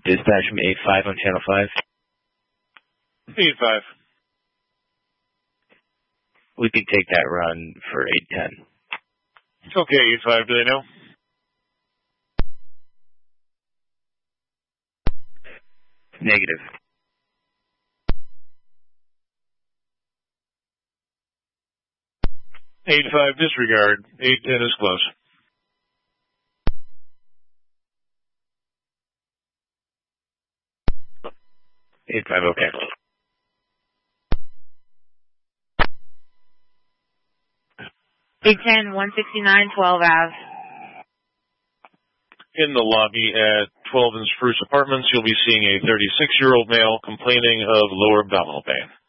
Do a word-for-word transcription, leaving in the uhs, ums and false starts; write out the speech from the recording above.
Dispatch from eight five on channel five. eight five. We could take that run for eight ten. Okay, eight five, do they know? Negative. eight five, disregard. eight ten is close. eight five, okay. eight ten, one sixty-nine, twelve Ave. In the lobby at twelve and Spruce Apartments, you'll be seeing a thirty-six-year-old male complaining of lower abdominal pain.